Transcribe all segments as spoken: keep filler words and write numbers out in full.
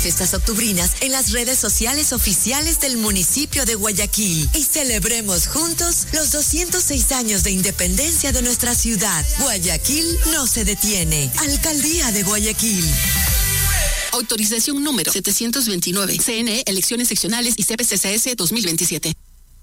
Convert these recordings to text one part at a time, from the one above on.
Fiestas octubrinas en las redes sociales oficiales del municipio de Guayaquil y celebremos juntos los doscientos seis años de independencia de nuestra ciudad. Guayaquil no se detiene. Alcaldía de Guayaquil. Autorización número setecientos veintinueve. C N E, elecciones seccionales y C P C C S dos mil veintisiete.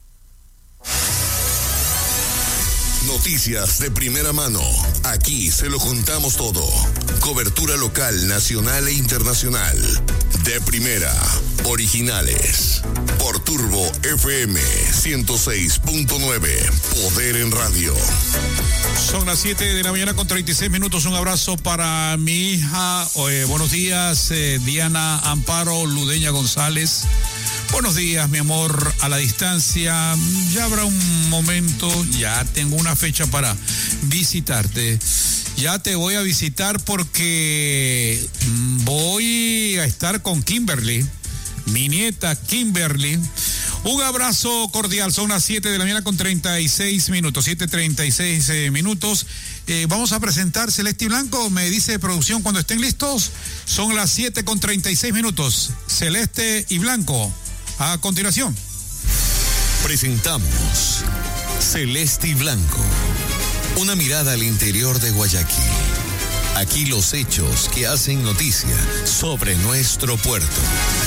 Noticias de primera mano. Aquí se lo juntamos todo. Cobertura local, nacional e internacional. De primera. Originales. Por Turbo F M ciento seis punto nueve. Poder en radio. Son las siete de la mañana con treinta y seis minutos. Un abrazo para mi hija. Eh, buenos días, eh, Diana Amparo Ludeña González. Buenos días, mi amor, a la distancia. Ya habrá un momento, ya tengo una fecha para visitarte. Ya te voy a visitar porque voy a estar con Kimberly, mi nieta Kimberly. Un abrazo cordial, son las siete de la mañana con treinta y seis minutos, siete treinta y seis eh, minutos. Eh, vamos a presentar Celeste y Blanco, me dice producción cuando estén listos. Son las siete con treinta y seis minutos. Celeste y Blanco. A continuación. Presentamos Celeste y Blanco. Una mirada al interior de Guayaquil. Aquí los hechos que hacen noticia sobre nuestro puerto.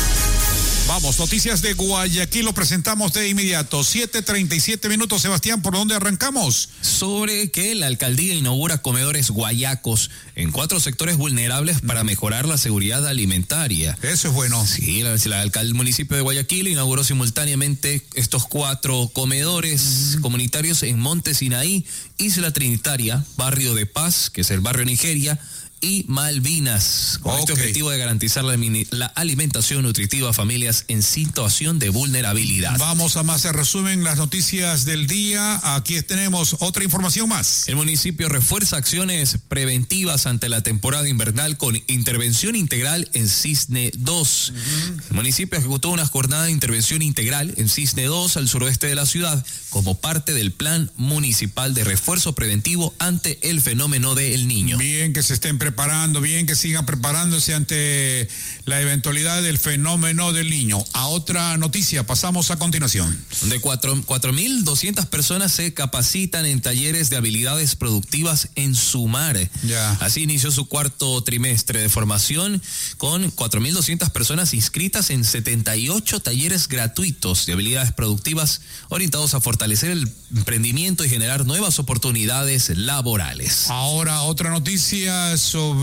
Vamos, noticias de Guayaquil, lo presentamos de inmediato. siete treinta y siete minutos, Sebastián, ¿por dónde arrancamos? Sobre que la alcaldía inaugura comedores guayacos en cuatro sectores vulnerables para mejorar la seguridad alimentaria. Eso es bueno. Sí, la, la alcalde del municipio de Guayaquil inauguró simultáneamente estos cuatro comedores uh-huh. comunitarios en Monte Sinaí, Isla Trinitaria, Barrio de Paz, que es el barrio Nigeria, y Malvinas, con okay. este objetivo de garantizar la, la alimentación nutritiva a familias en situación de vulnerabilidad. Vamos a más, se resumen las noticias del día. Aquí tenemos otra información más. El municipio refuerza acciones preventivas ante la temporada invernal con intervención integral en Cisne dos. Uh-huh. El municipio ejecutó una jornada de intervención integral en Cisne dos, al suroeste de la ciudad, como parte del plan municipal de refuerzo preventivo ante el fenómeno de El Niño. Bien que se estén preparando. preparando bien, que sigan preparándose ante la eventualidad del fenómeno del Niño. A otra noticia, pasamos a continuación. De cuatro mil doscientas personas se capacitan en talleres de habilidades productivas en Sumar. Ya. Así inició su cuarto trimestre de formación con cuatro mil doscientas personas inscritas en setenta y ocho talleres gratuitos de habilidades productivas orientados a fortalecer el emprendimiento y generar nuevas oportunidades laborales. Ahora otra noticia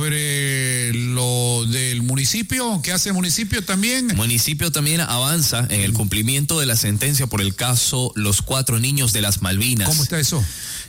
sobre lo del municipio. ¿Qué hace el municipio también? El municipio también avanza en el cumplimiento de la sentencia por el caso Los Cuatro Niños de las Malvinas. ¿Cómo está eso?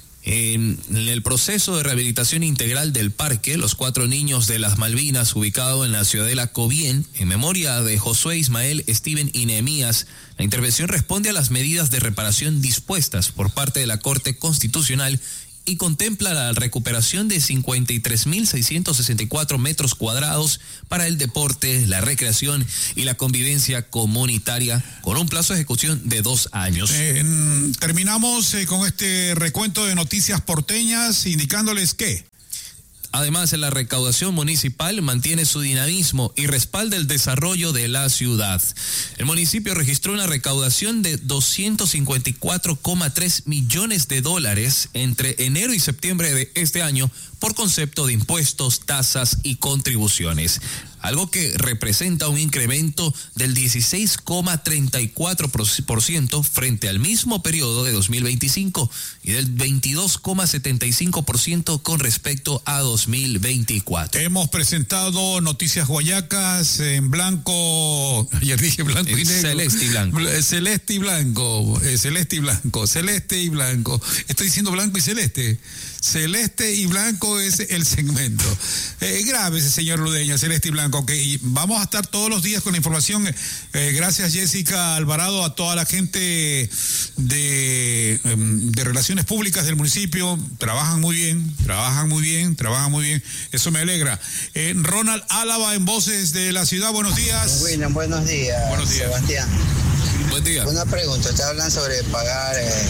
En el proceso de rehabilitación integral del parque Los Cuatro Niños de las Malvinas, ubicado en la ciudadela Cobién, en memoria de Josué, Ismael, Steven y Nehemías, la intervención responde a las medidas de reparación dispuestas por parte de la Corte Constitucional y contempla la recuperación de cincuenta y tres mil seiscientos sesenta y cuatro metros cuadrados para el deporte, la recreación y la convivencia comunitaria, con un plazo de ejecución de dos años. Eh, terminamos eh, con este recuento de noticias porteñas, indicándoles que además, la recaudación municipal mantiene su dinamismo y respalda el desarrollo de la ciudad. El municipio registró una recaudación de doscientos cincuenta y cuatro coma tres millones de dólares entre enero y septiembre de este año por concepto de impuestos, tasas y contribuciones, algo que representa un incremento del dieciséis coma treinta y cuatro por ciento frente al mismo periodo de dos mil veinticinco y del veintidós coma setenta y cinco por ciento con respecto a dos mil veinticuatro. Hemos presentado noticias guayacas en blanco, ayer dije blanco y negro. Celeste y blanco. Celeste y blanco, eh, celeste y blanco, celeste y blanco. Estoy diciendo blanco y celeste. Celeste y blanco es el segmento. Eh, grave ese señor Ludeña, celeste y blanco. Okay. Y vamos a estar todos los días con la información. Eh, gracias, Jessica Alvarado, a toda la gente de, de Relaciones Públicas del municipio. Trabajan muy bien, trabajan muy bien, trabajan muy bien. Eso me alegra. Eh, Ronald Álava en Voces de la Ciudad. Buenos días. William, buenos días. Buenos días. Sebastián. Buen día. Una pregunta. Ustedes hablan sobre pagar eh,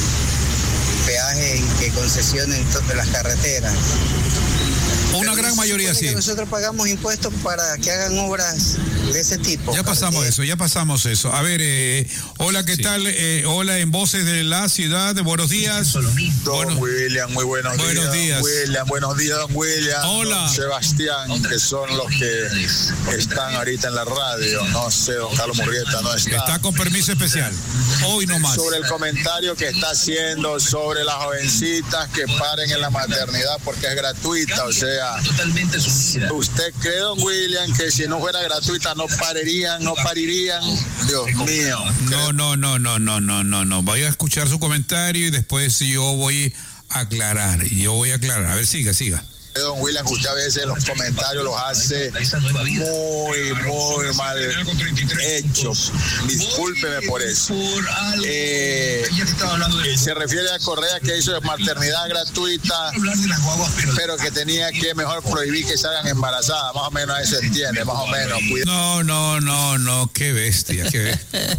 peaje que concesionen todas las carreteras. Una gran mayoría sí. Nosotros pagamos impuestos para que hagan obras de ese tipo. Ya pasamos eso, ya pasamos eso. A ver, eh, hola, ¿qué sí. tal? Eh, hola en Voces de la Ciudad, buenos días. Don bueno, William, muy buenos, buenos días. días. William, buenos días, don William. Hola. Don Sebastián, que son los que están ahorita en la radio. No sé, don Carlos Murrieta no está. Está con permiso especial, hoy no más. Sobre el comentario que está haciendo sobre las jovencitas que paren en la maternidad porque es gratuita, o sea, ¿usted cree, don William, que si no fuera gratuita no parirían, no parirían? Dios mío. No, no, no, no, no, no, no, no. Voy a escuchar su comentario y después yo voy a aclarar. Yo voy a aclarar. A ver, siga, siga. Don William, que usted a veces los comentarios los hace muy, muy mal hechos. Discúlpeme por eso. Eh, se refiere a Correa que hizo de maternidad gratuita, pero que tenía que mejor prohibir que salgan embarazadas. Más o menos eso entiende, más o menos. No, no, no, no, qué bestia, qué bestia.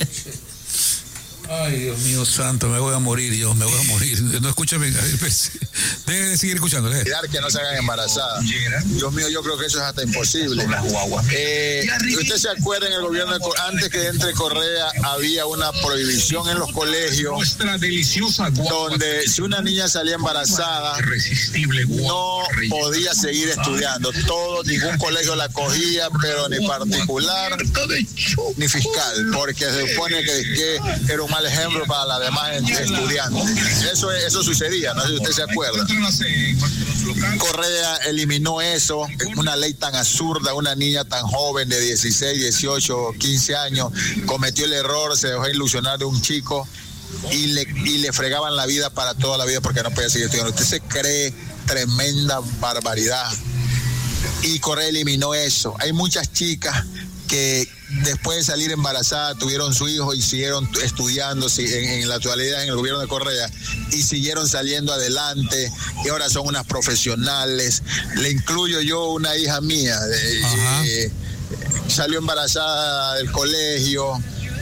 Ay, Dios mío santo, me voy a morir yo, me voy a morir. No, escúchame, deje de seguir escuchando. Deje. Que no se hagan embarazadas. Dios mío, yo creo que eso es hasta imposible. Eh, ¿Usted se acuerda en el gobierno, de, antes que entre Correa, había una prohibición en los colegios donde si una niña salía embarazada, no podía seguir estudiando? Todo, ningún colegio la cogía, pero ni particular ni fiscal, porque se supone que, que era un mal ejemplo para las demás estudiantes. Eso, eso sucedía, no sé si usted se acuerda. Correa eliminó eso, una ley tan absurda, una niña tan joven de dieciséis, dieciocho, quince años, cometió el error, se dejó ilusionar de un chico y le, y le fregaban la vida para toda la vida porque no podía seguir estudiando. Usted se cree tremenda barbaridad. Y Correa eliminó eso. Hay muchas chicas que después de salir embarazadas tuvieron su hijo y siguieron estudiando en, en la actualidad en el gobierno de Correa y siguieron saliendo adelante y ahora son unas profesionales. Le incluyo yo una hija mía, eh, salió embarazada del colegio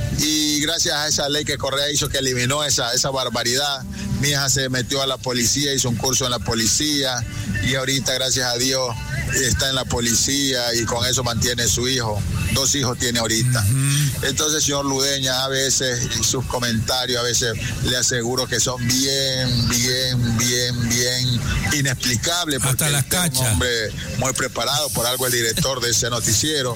y gracias a esa ley que Correa hizo que eliminó esa, esa barbaridad, mi hija se metió a la policía, hizo un curso en la policía y ahorita gracias a Dios está en la policía y con eso mantiene su hijo. Dos hijos tiene ahorita. Uh-huh. Entonces, señor Ludeña, a veces sus comentarios, a veces le aseguro que son bien, bien, bien, bien inexplicables. Hasta las cachas. Es un hombre muy preparado, por algo el director de ese noticiero.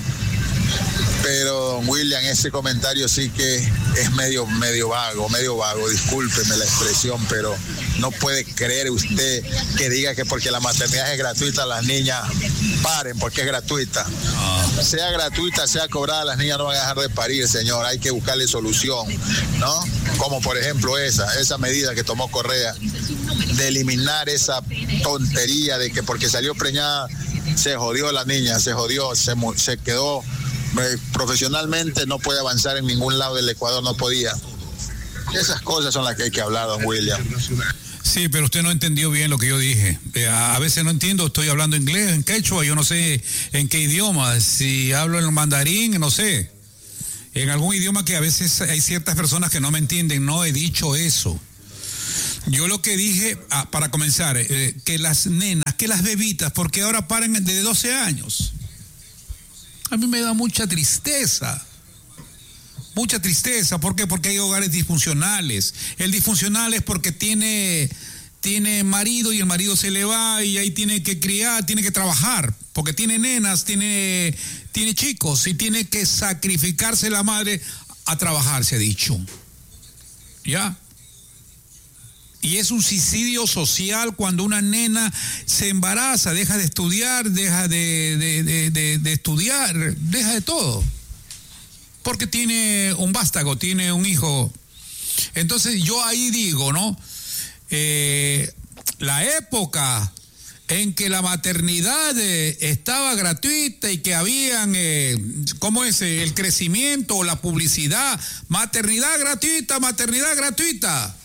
Pero, don William, ese comentario sí que es medio, medio vago, medio vago, discúlpeme la expresión, pero no puede creer usted que diga que porque la maternidad es gratuita, las niñas paren porque es gratuita. Sea gratuita, sea cobrada, las niñas no van a dejar de parir, señor, hay que buscarle solución, ¿no? Como por ejemplo esa, esa medida que tomó Correa de eliminar esa tontería de que porque salió preñada se jodió la niña, se jodió, se, se quedó... profesionalmente no puede avanzar en ningún lado del Ecuador, no podía. Esas cosas son las que hay que hablar, don William. Sí, pero usted no entendió bien lo que yo dije. A veces no entiendo, estoy hablando inglés, en quechua, yo no sé en qué idioma. Si hablo en mandarín, no sé. En algún idioma que a veces hay ciertas personas que no me entienden, no he dicho eso. Yo lo que dije, ah, para comenzar, eh, que las nenas, que las bebitas, porque ahora paren de doce años. A mí me da mucha tristeza, mucha tristeza. ¿Por qué? Porque hay hogares disfuncionales. El disfuncional es porque tiene, tiene marido y el marido se le va y ahí tiene que criar, tiene que trabajar, porque tiene nenas, tiene, tiene chicos y tiene que sacrificarse la madre a trabajar, se ha dicho. ¿Ya? Y es un suicidio social cuando una nena se embaraza, deja de estudiar, deja de, de, de, de, de estudiar, deja de todo. Porque tiene un vástago, tiene un hijo. Entonces yo ahí digo, ¿no? Eh, la época en que la maternidad eh, estaba gratuita y que habían, eh, ¿cómo es? El crecimiento, la publicidad, maternidad gratuita, maternidad gratuita.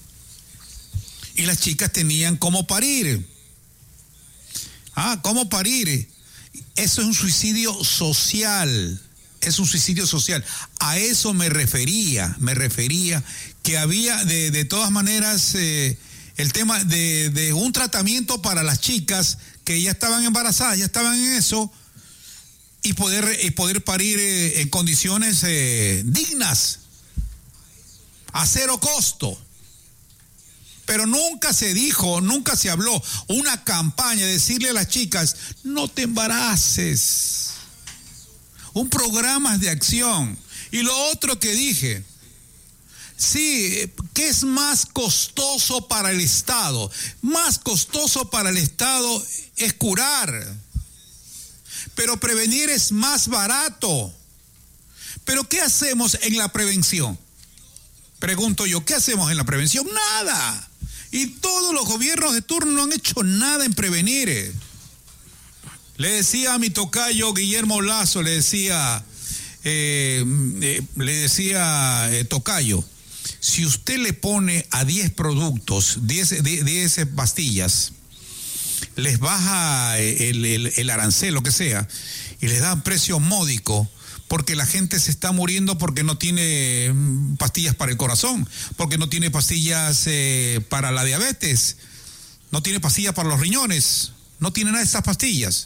Y las chicas tenían cómo parir. Ah, cómo parir. Eso es un suicidio social. Es un suicidio social. A eso me refería, me refería que había de, de todas maneras eh, el tema de, de un tratamiento para las chicas que ya estaban embarazadas, ya estaban en eso, y poder, y poder parir eh, en condiciones eh, dignas, a cero costo. Pero nunca se dijo, nunca se habló una campaña de decirle a las chicas, no te embaraces. Un programa de acción. Y lo otro que dije, sí, ¿qué es más costoso para el Estado? Más costoso para el Estado es curar, pero prevenir es más barato. ¿Pero qué hacemos en la prevención? Pregunto yo, ¿qué hacemos en la prevención? Nada. Y todos los gobiernos de turno no han hecho nada en prevenir. Le decía a mi tocayo Guillermo Lazo, le decía, eh, eh, le decía eh, tocayo, si usted le pone a diez productos, diez pastillas, les baja el, el, el arancel, lo que sea, y les da precio módico, porque la gente se está muriendo porque no tiene pastillas para el corazón, porque no tiene pastillas eh, para la diabetes, no tiene pastillas para los riñones, no tiene nada de esas pastillas.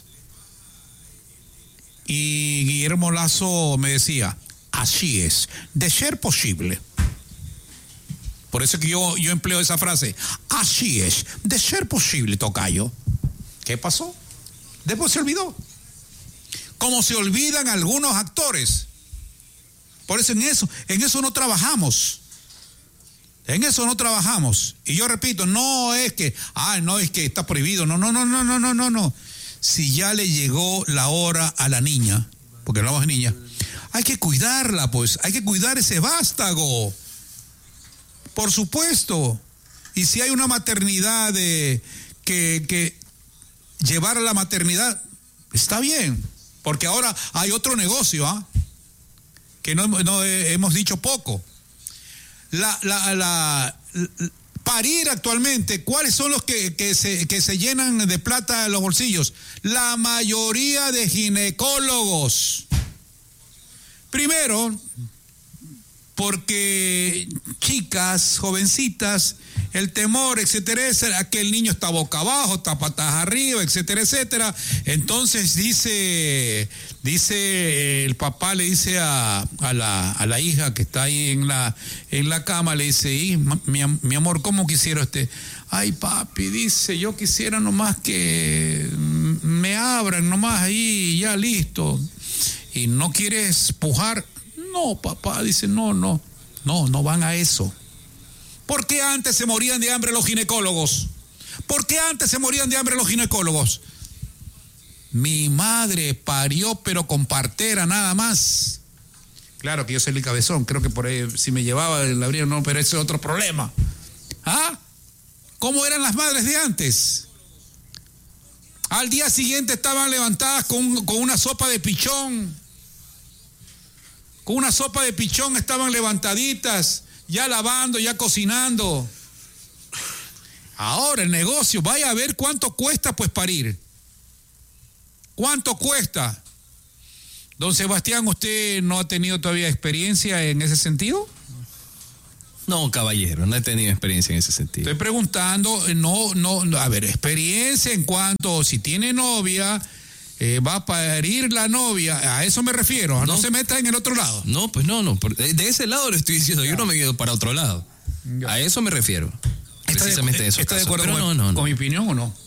Y Guillermo Lazo me decía, así es, de ser posible. Por eso que yo, yo empleo esa frase, así es, de ser posible, tocayo. ¿Qué pasó? Después se olvidó. Como se olvidan algunos actores. Por eso en eso, en eso no trabajamos. En eso no trabajamos. Y yo repito, no es que, ah, no es que está prohibido. No, no, no, no, no, no, no, no. Si ya le llegó la hora a la niña, porque hablamos de niña, hay que cuidarla, pues, hay que cuidar ese vástago. Por supuesto. Y si hay una maternidad de, que, que llevar a la maternidad, está bien. Porque ahora hay otro negocio, ¿ah? ¿eh? Que no, no eh, hemos dicho poco. La, la, la, la, parir actualmente, ¿cuáles son los que, que, se, que se llenan de plata los bolsillos? La mayoría de ginecólogos. Primero, porque chicas, jovencitas, el temor, etcétera, etcétera, que el niño está boca abajo, está patas arriba, etcétera, etcétera. Entonces dice, dice el papá le dice a, a la a la hija que está ahí en la en la cama, le dice, mi, mi amor, ¿cómo quisiera usted? Ay, papi, dice, yo quisiera nomás que me abran nomás ahí, ya listo. ¿Y no quieres pujar? No, papá, dice, no, no, no, no van a eso. ¿Por qué antes se morían de hambre los ginecólogos? ¿Por qué antes se morían de hambre los ginecólogos? Mi madre parió, pero con partera nada más. Claro que yo soy el cabezón, creo que por ahí si me llevaba el abrir, no, pero ese es otro problema. ¿Ah? ¿Cómo eran las madres de antes? Al día siguiente estaban levantadas con, con una sopa de pichón. Con una sopa de pichón estaban levantaditas, ya lavando, ya cocinando. Ahora el negocio, vaya a ver cuánto cuesta pues parir. ¿Cuánto cuesta? Don Sebastián, ¿usted no ha tenido todavía experiencia en ese sentido? No, caballero, no he tenido experiencia en ese sentido. Estoy preguntando, no, no, a ver, experiencia en cuanto, si tiene novia, eh, va a parir la novia, a eso me refiero, a no, no se meta en el otro lado. No, pues no, no, de ese lado le estoy diciendo, ya. Yo no me he ido para otro lado. Ya. A eso me refiero. Precisamente de, eso. ¿Está de acuerdo con, no, no, no. con mi opinión o no?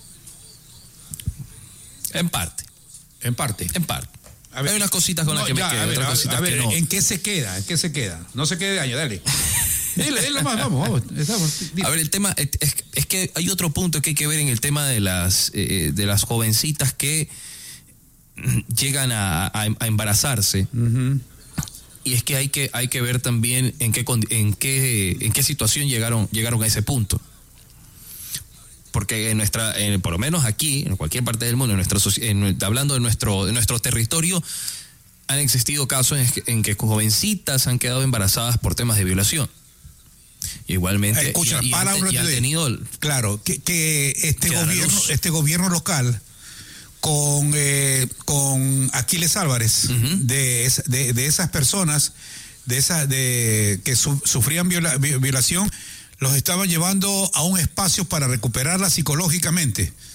En parte. En parte. En parte. A ver, hay unas cositas con no, las que ya, me quedo, a ver, otras a, cositas a ver, que no. ¿En qué se queda? ¿En qué se queda? No se quede daño, dale. Dile, dile más, vamos, vamos. Estamos, a ver, el tema es, es que hay otro punto que hay que ver en el tema de las eh, de las jovencitas que llegan a, a, a embarazarse. Uh-huh. Y es que hay que hay que ver también en qué en qué en qué situación llegaron llegaron a ese punto. Porque en nuestra, en, por lo menos aquí, en cualquier parte del mundo, en nuestro, en, hablando de nuestro, de nuestro territorio, han existido casos en que, en que jovencitas han quedado embarazadas por temas de violación. Igualmente, Escucha, y, y para han, un y han tenido... Claro, que, que este gobierno, este gobierno local con, eh, con Aquiles Álvarez, uh-huh. de, de, de esas personas de esa, de, que su, sufrían viola, violación, los estaban llevando a un espacio para recuperarla psicológicamente.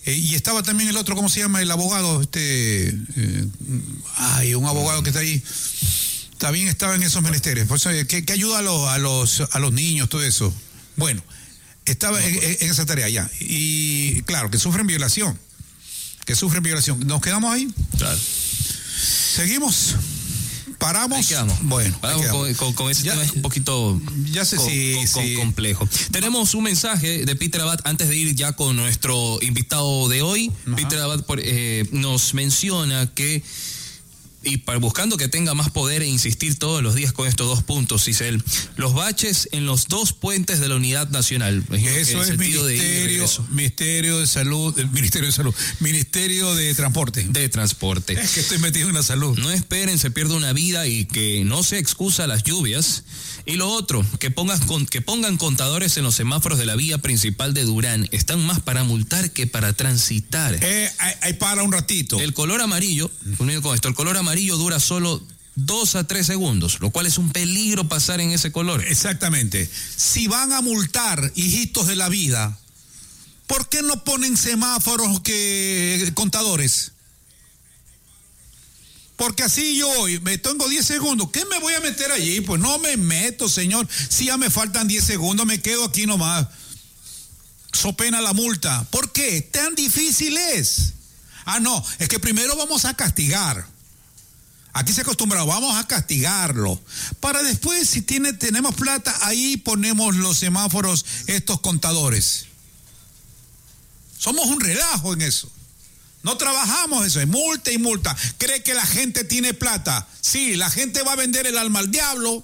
Eh, y estaba también el otro, ¿cómo se llama? El abogado, este, eh, ay, un abogado que está ahí. También estaba en esos menesteres. Por eso, que, que ayuda a los, a los, a los niños, todo eso. Bueno, estaba en, en esa tarea ya. Y claro, que sufren violación. Que sufren violación. ¿Nos quedamos ahí? Claro. Seguimos. Paramos. Ahí quedamos. Bueno, Paramos quedamos. Con, con, con ese ya, tema es un poquito ya sé, con, sí, con, sí. con complejo. Tenemos un mensaje de Peter Abad antes de ir ya con nuestro invitado de hoy. Ajá. Peter Abad por, eh, nos menciona que, y para, buscando que tenga más poder e insistir todos los días con estos dos puntos, dice él, los baches en los dos puentes de la Unidad Nacional. Eso es ministerio, ministerio de Salud, el Ministerio de Salud, Ministerio de Transporte. De Transporte. Es que estoy metido en la salud. No esperen, se pierde una vida y que no se excusa las lluvias. Y lo otro, que pongan, que pongan contadores en los semáforos de la vía principal de Durán. Están más para multar que para transitar. Eh, ahí, ahí para un ratito. El color amarillo, unido con esto, el color amarillo dura solo dos a tres segundos, lo cual es un peligro pasar en ese color. Exactamente. Si van a multar, hijitos de la vida, ¿por qué no ponen semáforos que contadores? Porque así yo hoy me tengo diez segundos. ¿Qué me voy a meter allí? Pues no me meto, señor. Si ya me faltan diez segundos, me quedo aquí nomás. So pena la multa. ¿Por qué? ¿Tan difícil es? Ah, no, es que primero vamos a castigar. Aquí se acostumbra, vamos a castigarlo. Para después, si tiene, tenemos plata, ahí ponemos los semáforos, estos contadores. Somos un relajo en eso. No trabajamos eso, es multa y multa. ¿Cree que la gente tiene plata? Sí, la gente va a vender el alma al diablo.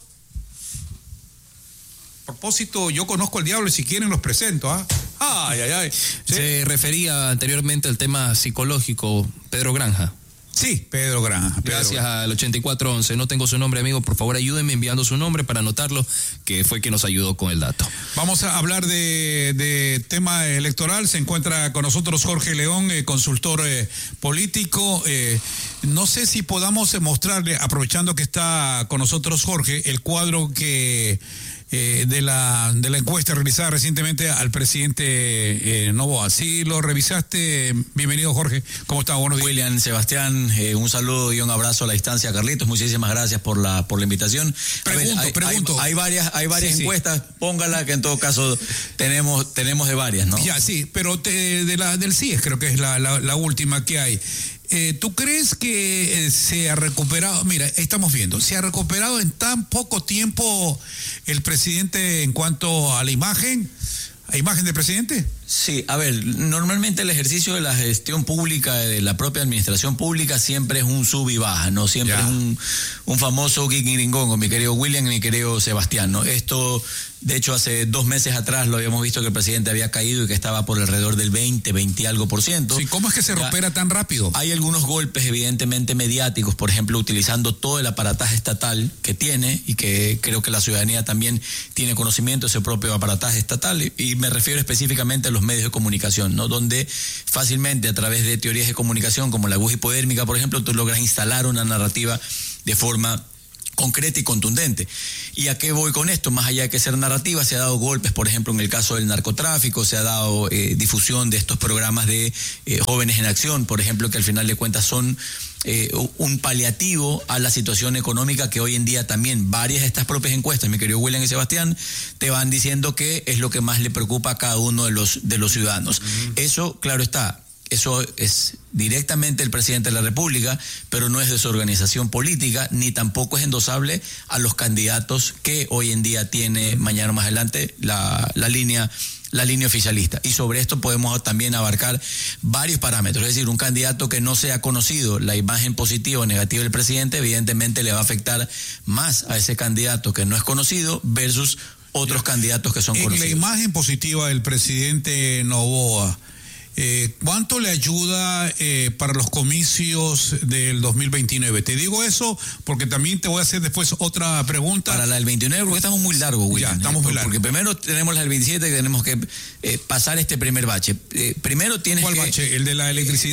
A propósito, yo conozco al diablo y si quieren los presento, ¿ah? Ay, ay, ay. ¿Sí? Se refería anteriormente al tema psicológico, Pedro Granja. Sí, Pedro Granja. Pedro Gracias Granja. al ochenta y cuatro once. No tengo su nombre, amigo. Por favor, ayúdenme enviando su nombre para anotarlo, que fue quien nos ayudó con el dato. Vamos a hablar de, de tema electoral. Se encuentra con nosotros Jorge León, eh, consultor eh, político. Eh, no sé si podamos eh, mostrarle, aprovechando que está con nosotros Jorge, el cuadro que... Eh, de la de la encuesta realizada recientemente al presidente eh, Noboa. Si lo revisaste, bienvenido Jorge, ¿cómo estás? Buenos días. William, Sebastián, eh, un saludo y un abrazo a la distancia. Carlitos, muchísimas gracias por la por la invitación. Pregunto, ver, hay, pregunto. Hay, hay varias, hay varias sí, encuestas, sí. Póngala, que en todo caso tenemos, tenemos de varias, ¿no? Ya, sí, pero te, de la del C I E S creo que es la, la, la última que hay. Eh, ¿Tú crees que eh, se ha recuperado? Mira, estamos viendo, se ha recuperado en tan poco tiempo el presidente en cuanto a la imagen, a imagen del presidente. Sí, a ver, normalmente el ejercicio de la gestión pública, de la propia administración pública, siempre es un sub y baja, ¿no? Siempre ya. es un, un famoso guiquiringongo, mi querido William y mi querido Sebastián, ¿no? Esto, de hecho, hace dos meses atrás lo habíamos visto que el presidente había caído y que estaba por alrededor del veinte, veinte algo por ciento. Sí, ¿cómo es que se recupera tan rápido? Hay algunos golpes evidentemente mediáticos, por ejemplo, utilizando todo el aparataje estatal que tiene y que creo que la ciudadanía también tiene conocimiento de ese propio aparataje estatal, y me refiero específicamente a los medios de comunicación, ¿no? Donde fácilmente a través de teorías de comunicación como la aguja hipodérmica, por ejemplo, tú logras instalar una narrativa de forma concreta y contundente. ¿Y a qué voy con esto? Más allá de que ser narrativa, se ha dado golpes, por ejemplo, en el caso del narcotráfico, se ha dado eh, difusión de estos programas de eh, jóvenes en acción, por ejemplo, que al final de cuentas son eh, un paliativo a la situación económica que hoy en día también varias de estas propias encuestas, mi querido William y Sebastián, te van diciendo que es lo que más le preocupa a cada uno de los, de los ciudadanos. Uh-huh. Eso, claro está, eso es directamente el presidente de la República, pero no es de su organización política, ni tampoco es endosable a los candidatos que hoy en día tiene, mañana más adelante, la, la línea la línea oficialista. Y sobre esto podemos también abarcar varios parámetros. Es decir, un candidato que no sea conocido, la imagen positiva o negativa del presidente, evidentemente le va a afectar más a ese candidato que no es conocido versus otros candidatos que son en conocidos. La imagen positiva del presidente Noboa, Eh, ¿cuánto le ayuda eh, para los comicios del dos mil veintinueve? Te digo eso porque también te voy a hacer después otra pregunta. Para la del veintinueve, porque estamos muy largos, William. Ya, estamos eh, muy largos. Porque primero tenemos la del veintisiete, que tenemos que eh, pasar este primer bache. Eh, primero tienes ¿Cuál que... bache? ¿El de la electricidad?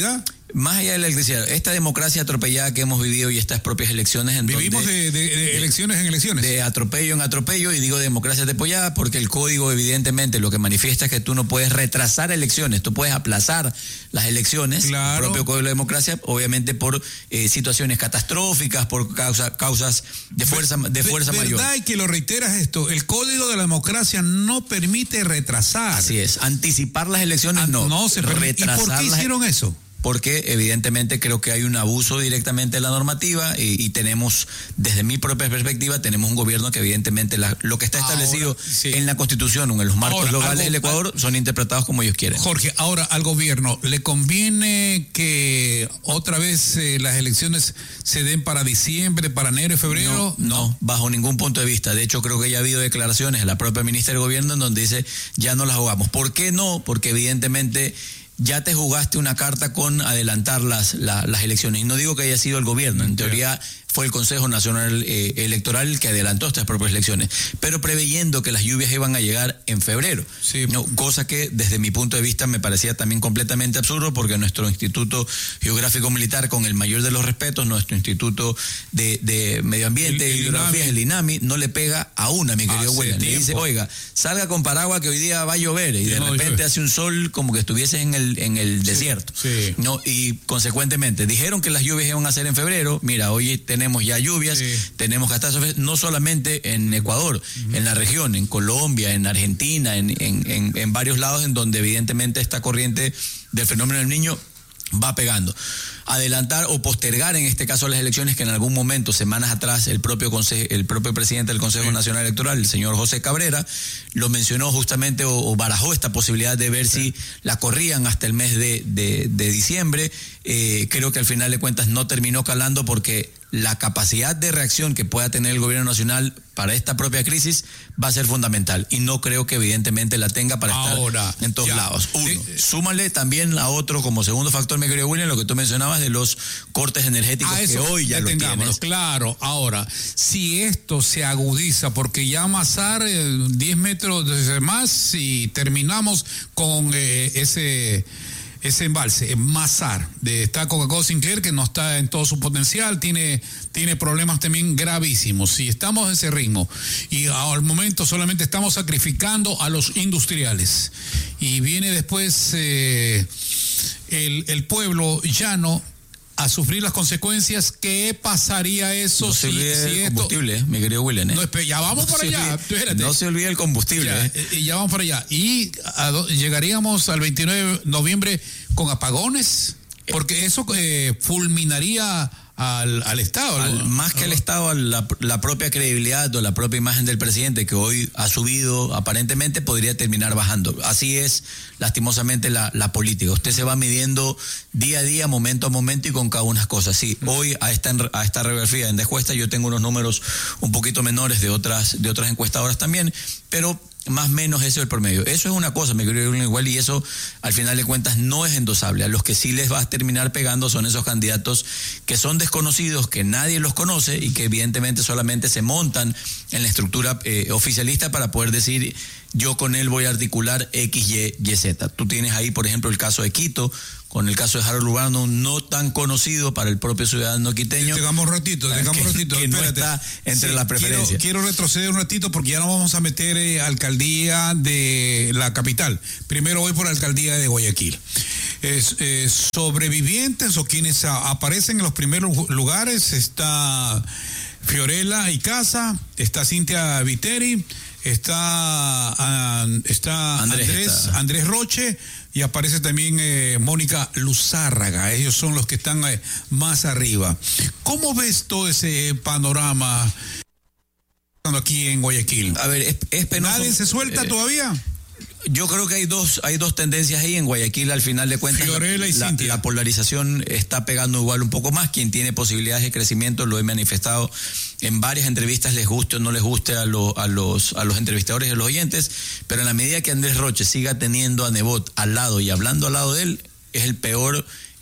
Más allá de la electricidad, esta democracia atropellada que hemos vivido y estas propias elecciones en Vivimos donde, de, de, de elecciones en elecciones. De atropello en atropello, y digo democracia atropellada porque el código evidentemente lo que manifiesta es que tú no puedes retrasar elecciones, tú puedes aplazar las elecciones, claro. El propio código de democracia, obviamente por eh, situaciones catastróficas, por causa, causas de fuerza, de fuerza de, mayor. Verdad, y que lo reiteras esto, el código de la democracia no permite retrasar. Así es, anticipar las elecciones ah, no, no se permite. ¿Y por qué hicieron eso? Porque evidentemente creo que hay un abuso directamente de la normativa y, y tenemos, desde mi propia perspectiva, tenemos un gobierno que evidentemente la, lo que está establecido ahora, sí. en la Constitución o en los marcos ahora, legales del Ecuador son interpretados como ellos quieren. Jorge, ahora al gobierno, ¿le conviene que otra vez eh, las elecciones se den para diciembre, para enero y febrero? No, no, bajo ningún punto de vista. De hecho, creo que ya ha habido declaraciones de la propia ministra del Gobierno en donde dice, ya no las jugamos. ¿Por qué no? Porque evidentemente ya te jugaste una carta con adelantar las, la, las elecciones. Y no digo que haya sido el gobierno, en teoría fue el Consejo Nacional eh, Electoral el que adelantó estas propias elecciones, pero preveyendo que las lluvias iban a llegar en febrero. Sí. No, cosa que desde mi punto de vista me parecía también completamente absurdo, porque nuestro Instituto Geográfico Militar, con el mayor de los respetos, nuestro Instituto de, de Medio Ambiente y Hidrografía, el INAMI, no le pega a una, mi querido William. Le dice, oiga, salga con paraguas que hoy día va a llover, y de no, repente llueve. Hace un sol como que estuviese en el, en el sí, desierto. Sí. No, y consecuentemente, dijeron que las lluvias iban a ser en febrero. Mira, hoy tenemos Tenemos ya lluvias, sí. tenemos catástrofes, no solamente en Ecuador, uh-huh. en la región, en Colombia, en Argentina, en, en, en, en varios lados en donde evidentemente esta corriente del fenómeno del Niño va pegando. Adelantar o postergar en este caso las elecciones que en algún momento, semanas atrás, el propio consejo, el propio presidente del Consejo sí. Nacional Electoral, el señor José Cabrera, lo mencionó justamente o, o barajó esta posibilidad de ver sí. si la corrían hasta el mes de, de, de diciembre. Eh, creo que al final de cuentas no terminó calando, porque la capacidad de reacción que pueda tener el gobierno nacional para esta propia crisis va a ser fundamental, y no creo que evidentemente la tenga para Ahora, estar en todos ya. lados. Uno, eh, súmale también a otro como segundo factor, mi querido William, lo que tú mencionabas de los cortes energéticos a eso, que hoy ya los tienes. Claro, ahora, si esto se agudiza, porque ya amasar eh, diez metros más y terminamos con eh, ese... ese embalse, Mazar, de está Coca-Cola Sinclair, que no está en todo su potencial, tiene, tiene problemas también gravísimos. Si estamos en ese ritmo y al momento solamente estamos sacrificando a los industriales, y viene después eh, el, el pueblo llano a sufrir las consecuencias, ¿qué pasaría eso no si, se olvide si el esto... combustible, mi querido William? ¿eh? No, ya vamos no para allá, olvide, espérate. No se olvide el combustible. Ya, ¿eh? ya vamos para allá. Y a, llegaríamos al veintinueve de noviembre con apagones, porque eso eh, fulminaría al, al Estado. Al, más que al Estado, a la, la propia credibilidad o la propia imagen del presidente, que hoy ha subido, aparentemente podría terminar bajando. Así es, lastimosamente, la, la política. Usted se va midiendo día a día, momento a momento, y con cada una cosa. Sí, hoy a esta, a esta radiografía en encuesta yo tengo unos números un poquito menores de otras, de otras encuestadoras también, pero más o menos eso es el promedio. Eso es una cosa, me creo igual, y eso al final de cuentas no es endosable. A los que sí les va a terminar pegando son esos candidatos que son desconocidos, que nadie los conoce y que evidentemente solamente se montan en la estructura eh, oficialista para poder decir, yo con él voy a articular X, Y, Y, Z. Tú tienes ahí, por ejemplo, el caso de Quito, con el caso de Harold Urbano, no tan conocido para el propio ciudadano quiteño. Tengamos un ratito, tengamos un ratito. Que no está entre sí, las preferencias. Quiero, quiero retroceder un ratito porque ya nos vamos a meter eh, alcaldía de la capital. Primero voy por la alcaldía de Guayaquil. Es, eh, sobrevivientes o quienes a, aparecen en los primeros lugares está Fiorella Icaza, está Cintia Viteri, está, uh, está Andrés, Andrés, está. Andrés Roche, y aparece también eh, Mónica Luzárraga. Ellos son los que están eh, más arriba. ¿Cómo ves todo ese panorama aquí en Guayaquil? A ver, es, es penoso. ¿Nadie se suelta eh, todavía? Yo creo que hay dos, hay dos tendencias ahí en Guayaquil, al final de cuentas. Fiorella y la, Cintia. La polarización está pegando igual un poco más. Quien tiene posibilidades de crecimiento, lo he manifestado en varias entrevistas, les guste o no les guste a, lo, a, los, a los entrevistadores y a los oyentes, pero en la medida que Andrés Roche siga teniendo a Nebot al lado y hablando al lado de él, es el peor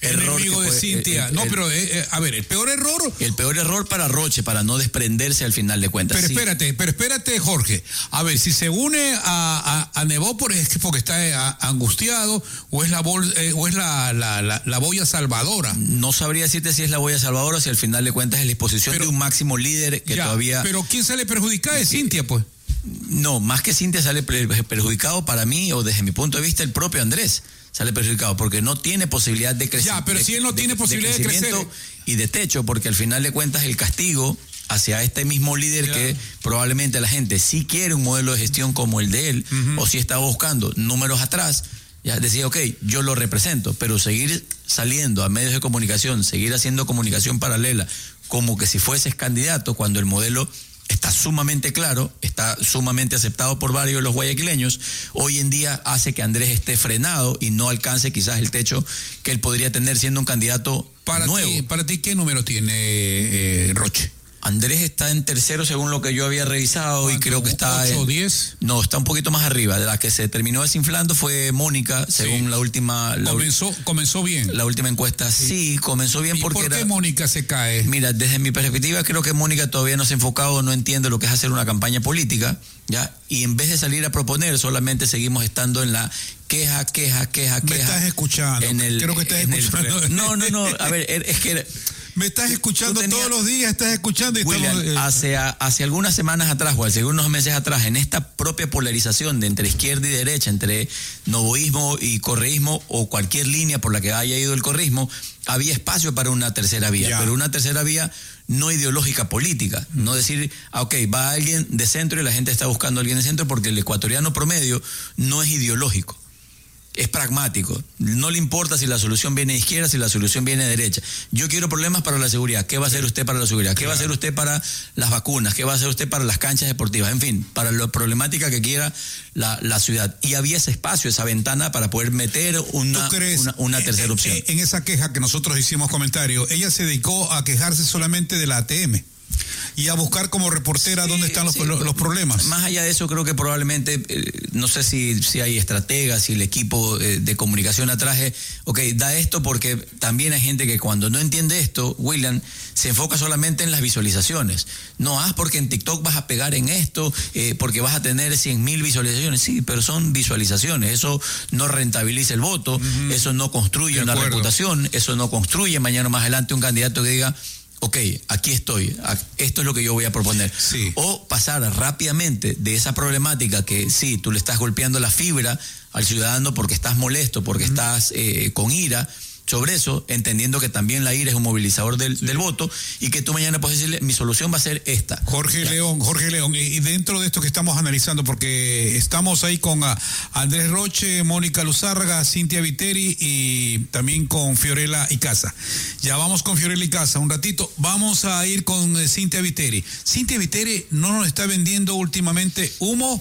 error enemigo que de fue, Cintia. el- el- no, pero eh, eh, a ver, el peor error. El peor error para Roche, para no desprenderse al final de cuentas. Pero sí. espérate, pero espérate, Jorge. A ver, si se une a, a, a Nebot es que porque está eh, a- angustiado o es la bol, eh, o es la, la, la, la boya salvadora. No sabría decirte si es la boya salvadora o si al final de cuentas es la exposición Pero- de un máximo líder que Ya, todavía... Pero ¿quién sale perjudicada es Cintia, pues? No, más que Cintia sale per- perjudicado para mí, o desde mi punto de vista, el propio Andrés sale perjudicado porque no tiene posibilidad de crecer. Ya, pero si él no tiene posibilidad de crecer. Y de techo, porque al final de cuentas el castigo hacia este mismo líder Ya. que probablemente la gente sí quiere un modelo de gestión como el de él, Ujú. o si estaba buscando números atrás, ya decía, ok, yo lo represento, pero seguir saliendo a medios de comunicación, seguir haciendo comunicación paralela, como que si fueses candidato, cuando el modelo está sumamente claro, está sumamente aceptado por varios de los guayaquileños, hoy en día hace que Andrés esté frenado y no alcance quizás el techo que él podría tener siendo un candidato Para nuevo. ti, para ti, ¿qué número tiene eh, Roche? Andrés está en tercero según lo que yo había revisado y creo que está ¿ocho o en- diez? No, está un poquito más arriba. De la que se terminó desinflando fue Mónica, según Sí. la última la, Comenzó, comenzó bien. la última encuesta. Sí, comenzó bien ¿Y porque por qué era... Mónica se cae? Mira, desde mi perspectiva creo que Mónica todavía no se ha enfocado, no entiende lo que es hacer una campaña política, ¿ya? Y en vez de salir a proponer, solamente seguimos estando en la queja, queja, queja, Me queja. estás escuchando. En el, Creo que estás en el- escuchando. no, no, no. A ver, es que... Me estás escuchando Tú tenías- todos los días, estás escuchando y William, estamos, eh, hace, hace algunas semanas atrás, o hace algunos meses atrás, en esta propia polarización de entre izquierda y derecha, entre novoísmo y correísmo, o cualquier línea por la que haya ido el correísmo, había espacio para una tercera vía, Ya. pero una tercera vía no ideológica política, no decir, ah, ok, va alguien de centro y la gente está buscando a alguien de centro, porque el ecuatoriano promedio no es ideológico. Es pragmático. No le importa si la solución viene de izquierda, si la solución viene de derecha. Yo quiero problemas para la seguridad. ¿Qué va a hacer usted para la seguridad? ¿Qué va a hacer usted para las vacunas? ¿Qué va a hacer usted para las canchas deportivas? En fin, para la problemática que quiera la, la ciudad. Y había ese espacio, esa ventana para poder meter una, ¿tú crees, una, una tercera eh, opción. eh, en esa queja que nosotros hicimos comentario, ella se dedicó a quejarse solamente de la A T M y a buscar como reportera Sí, dónde están los, sí. los, los problemas. Más allá de eso, creo que probablemente, eh, no sé si, si hay estrategas, si el equipo eh, de comunicación atrás es, ok, da esto porque también hay gente que cuando no entiende esto, William, se enfoca solamente en las visualizaciones. No, haz porque en TikTok vas a pegar en esto, eh, porque vas a tener cien mil visualizaciones. Sí, pero son visualizaciones. Eso no rentabiliza el voto, uh-huh. Eso no construye De una acuerdo. reputación, eso no construye mañana más adelante un candidato que diga, ok, aquí estoy, esto es lo que yo voy a proponer. Sí. O pasar rápidamente de esa problemática que sí, tú le estás golpeando la fibra al ciudadano porque estás molesto, porque uh-huh. estás eh, con ira sobre eso, entendiendo que también la ira es un movilizador del, sí. del voto, y que tú mañana puedes decirle, mi solución va a ser esta. Jorge ya. León, Jorge León, y dentro de esto que estamos analizando, porque estamos ahí con uh, Andrés Roche, Mónica Luzárraga, Cintia Viteri y también con Fiorella Icaza. Ya vamos con Fiorella Icaza un ratito, vamos a ir con uh, Cintia Viteri. Cintia Viteri no nos está vendiendo últimamente humo,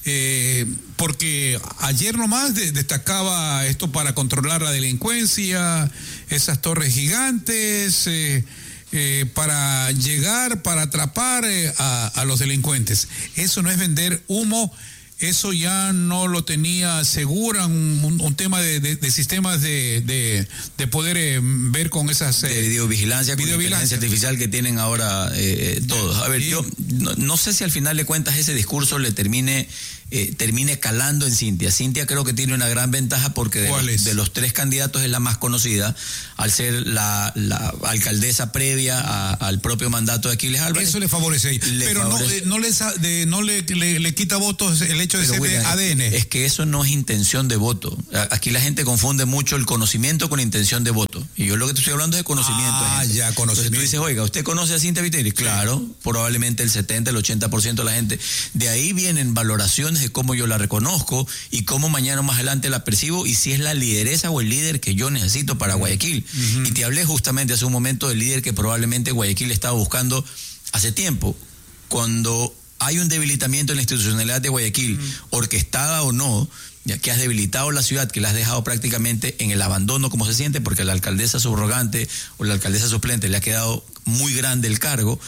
Eh, porque ayer nomás de, destacaba esto para controlar la delincuencia, esas torres gigantes, eh, eh, para llegar, para atrapar eh, a, a los delincuentes. Eso no es vender humo, eso ya no lo tenía segura, un, un, un tema de, de, de sistemas de, de, de poder eh, ver con esas... Eh, de videovigilancia, con inteligencia artificial que tienen ahora eh, todos. A ver, y, yo no, no sé si al final de cuentas ese discurso le termine... Eh, termine calando en Cintia. Cintia creo que tiene una gran ventaja porque de, los, de los tres candidatos es la más conocida, al ser la, la alcaldesa previa a, al propio mandato de Aquiles Álvarez. Eso le favorece. Le Pero favorece. no, no, les, de, no le, le, le quita votos el hecho de Pero, ser William, de A D N. Es que eso no es intención de voto. Aquí la gente confunde mucho el conocimiento con intención de voto. Y yo lo que te estoy hablando es de conocimiento. Ah, gente. ya, conocimiento. Entonces tú dices, oiga, ¿usted conoce a Cintia Viteri? Sí. Claro, probablemente el setenta, el ochenta por ciento de la gente. De ahí vienen valoraciones de cómo yo la reconozco y cómo mañana más adelante la percibo y si es la lideresa o el líder que yo necesito para Guayaquil. Uh-huh. Y te hablé justamente hace un momento del líder que probablemente Guayaquil estaba buscando hace tiempo. Cuando hay un debilitamiento en la institucionalidad de Guayaquil, uh-huh. orquestada o no, ya que has debilitado la ciudad, que la has dejado prácticamente en el abandono como se siente, porque la alcaldesa subrogante o la alcaldesa suplente le ha quedado muy grande el cargo.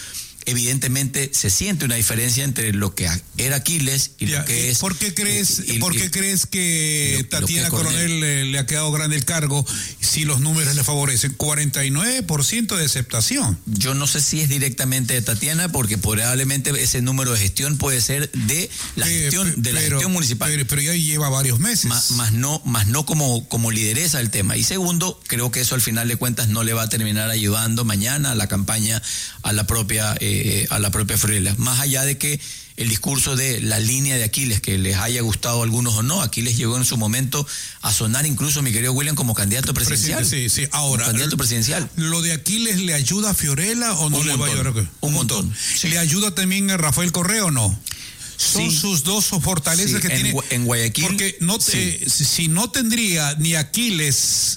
evidentemente se siente una diferencia entre lo que era Aquiles y ya, lo que es... ¿Por qué crees, y, y, ¿por qué y, crees que lo, Tatiana lo que Coronel, Coronel le, le ha quedado grande el cargo si los números le favorecen? cuarenta y nueve por ciento de aceptación. Yo no sé si es directamente de Tatiana, porque probablemente ese número de gestión puede ser de la gestión, eh, de la pero, gestión municipal. Pero, pero ya lleva varios meses. Más, más no, más no como, como lideresa del tema. Y segundo, creo que eso al final de cuentas no le va a terminar ayudando mañana a la campaña, a la propia, eh, a la propia Fiorella. Más allá de que el discurso de la línea de Aquiles, que les haya gustado a algunos o no, Aquiles llegó en su momento a sonar incluso, mi querido William, como candidato presidencial. Sí, sí, ahora. Candidato presidencial. ¿Lo de Aquiles le ayuda a Fiorella o no un le montón, va a ayudar? Un, un montón. montón. Sí. ¿Le ayuda también a Rafael Correa o no? Son sí. sus dos fortalezas sí, que en, tiene. En Guayaquil. Porque no te, sí. si no tendría ni Aquiles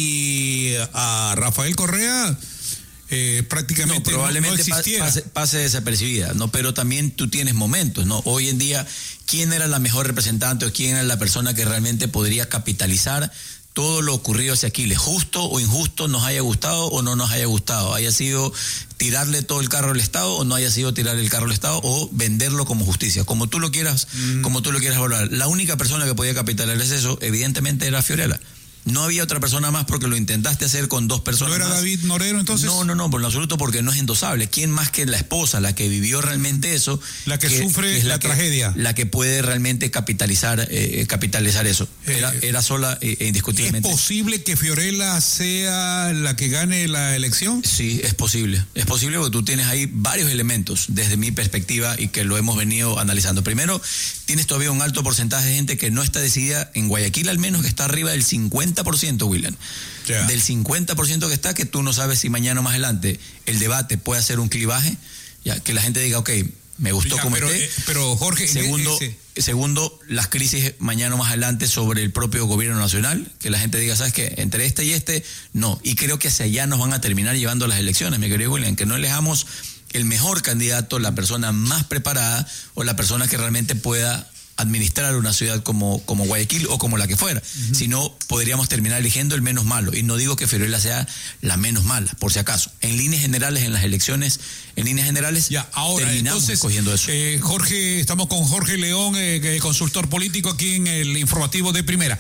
ni a Rafael Correa, eh, prácticamente no, probablemente no, no existiera. Pase, pase desapercibida, ¿no? Pero también tú tienes momentos, ¿no? Hoy en día, ¿quién era la mejor representante o quién era la persona que realmente podría capitalizar todo lo ocurrido hacia Aquiles? Justo o injusto, nos haya gustado o no nos haya gustado, haya sido tirarle todo el carro al Estado o no haya sido tirarle el carro al Estado, o venderlo como justicia, como tú lo quieras, mm. como tú lo quieras valorar. La única persona que podía capitalizar eso, evidentemente, era Fiorella. No había otra persona más, porque lo intentaste hacer con dos personas. ¿No era más. David Norero entonces? No, no, no, por lo absoluto, porque no es endosable. ¿Quién más que la esposa, la que vivió realmente eso? La que, que sufre que es la, la que, tragedia. La que puede realmente capitalizar eh, capitalizar eso. Era, eh, era sola e eh, indiscutiblemente. ¿Es posible que Fiorella sea la que gane la elección? Sí, es posible. Es posible porque tú tienes ahí varios elementos, desde mi perspectiva, y que lo hemos venido analizando. Primero, tienes todavía un alto porcentaje de gente que no está decidida, en Guayaquil al menos, que está arriba del cincuenta por ciento, William. Yeah. Del cincuenta por ciento que está, que tú no sabes si mañana o más adelante el debate puede hacer un clivaje, ya que la gente diga, ok, me gustó ya, como pero, esté. Eh, pero Jorge... Segundo, ese... segundo, las crisis mañana o más adelante sobre el propio gobierno nacional, que la gente diga, ¿sabes qué? Entre este y este, no. Y creo que hacia allá nos van a terminar llevando las elecciones, mi querido William, que no elegamos el mejor candidato, la persona más preparada o la persona que realmente pueda administrar una ciudad como, como Guayaquil o como la que fuera. Uh-huh. Si no, podríamos terminar eligiendo el menos malo. Y no digo que Fiorella sea la menos mala, por si acaso. En líneas generales, en las elecciones, en líneas generales, ya, ahora, terminamos entonces, escogiendo eso. Eh, Jorge, estamos con Jorge León, eh, consultor político aquí en el informativo de Primera.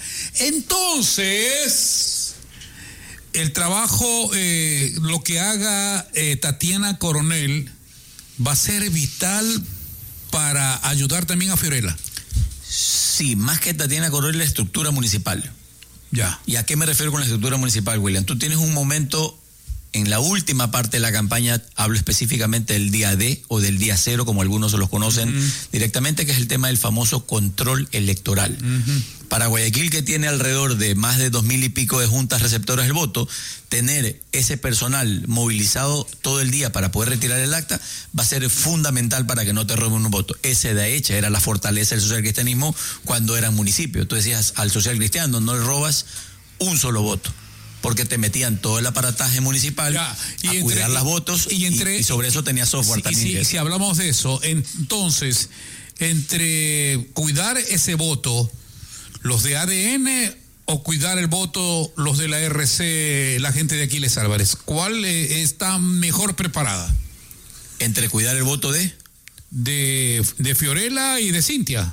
Entonces, el trabajo, eh, lo que haga eh, Tatiana Coronel va a ser vital para ayudar también a Fiorella. Sí, más que Tatiana Coronel, la estructura municipal. Ya. ¿Y a qué me refiero con la estructura municipal, William? Tú tienes un momento en la última parte de la campaña, hablo específicamente del día D o del día cero, como algunos los conocen uh-huh. directamente, que es el tema del famoso control electoral. Uh-huh. Para Guayaquil, que tiene alrededor de más de dos mil y pico de juntas receptoras del voto, tener ese personal movilizado todo el día para poder retirar el acta va a ser fundamental para que no te roben un voto. Ese de hecho era la fortaleza del socialcristianismo cuando era municipio. Tú decías al socialcristiano, no le robas un solo voto, porque te metían todo el aparataje municipal ya, y a entre, cuidar las votos y, entre, y, y sobre eso tenía software si, también. Si, si hablamos de eso, entonces, entre cuidar ese voto, los de A D N o cuidar el voto, los de la R C, la gente de Aquiles Álvarez, ¿cuál eh, está mejor preparada? Entre cuidar el voto de... De, de Fiorella y de Cintia.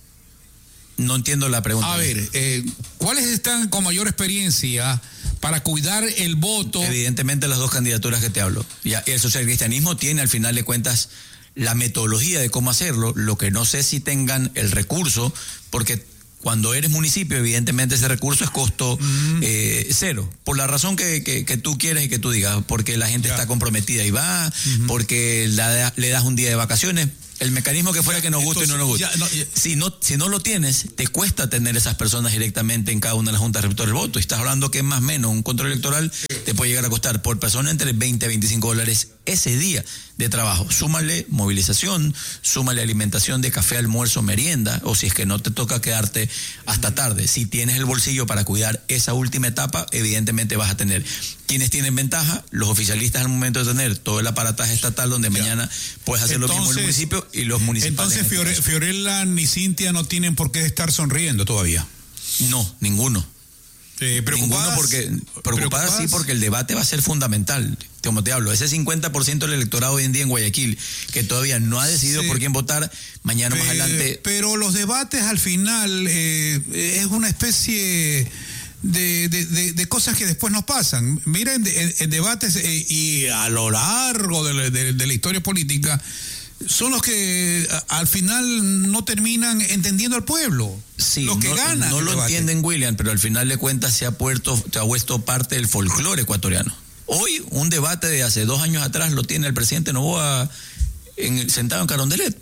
No entiendo la pregunta. A ver, eh, ¿cuáles están con mayor experiencia para cuidar el voto? Evidentemente las dos candidaturas que te hablo. Ya, el socialcristianismo tiene al final de cuentas la metodología de cómo hacerlo, lo que no sé si tengan el recurso, porque cuando eres municipio, evidentemente ese recurso es costo mm. eh, cero, por la razón que, que, que tú quieres y que tú digas, porque la gente ya. está comprometida y va, mm-hmm. porque la, le das un día de vacaciones. El mecanismo que fuera ya, que nos guste entonces, y no nos guste. Ya, no, ya. Si, no, si no lo tienes, te cuesta tener esas personas directamente en cada una de las juntas receptoras del voto. Y estás hablando que más o menos un control electoral te puede llegar a costar por persona entre veinte a veinticinco dólares ese día de trabajo. Súmale movilización, súmale alimentación de café, almuerzo, merienda, o si es que no te toca quedarte hasta tarde. Si tienes el bolsillo para cuidar esa última etapa, evidentemente vas a tener. ¿Quiénes tienen ventaja? Los oficialistas al momento de tener todo el aparataje estatal donde ya. mañana puedes hacer entonces, lo mismo en el municipio y los municipales. Entonces Fiore, este Fiorella ni Cintia no tienen por qué estar sonriendo todavía. No, ninguno. Eh, ninguno porque preocupadas sí, porque el debate va a ser fundamental. como te hablo, ese cincuenta por ciento del electorado hoy en día en Guayaquil, que todavía no ha decidido sí. por quién votar, mañana Pe- más adelante... Pero los debates al final eh, es una especie... De, de, de, de cosas que después nos pasan. Mira, en, en, en debates eh, y a lo largo de la, de, de la historia política, son los que a, al final no terminan entendiendo al pueblo. Sí, los que no, ganan. No lo debate. entienden, William, pero al final de cuentas se ha puesto, se ha puesto parte del folclore ecuatoriano. Hoy, un debate de hace dos años atrás lo tiene el presidente Noboa en, sentado en Carondelet.